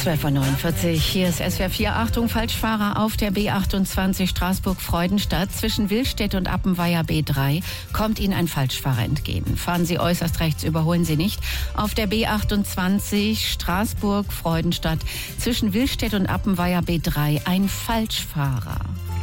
12:49 Uhr. Hier ist SWR 4. Achtung, Falschfahrer auf der B28 Straßburg-Freudenstadt. Zwischen Willstedt und Appenweier B3 kommt Ihnen ein Falschfahrer entgegen. Fahren Sie äußerst rechts, überholen Sie nicht. Auf der B28 Straßburg-Freudenstadt zwischen Willstedt und Appenweier B3 ein Falschfahrer.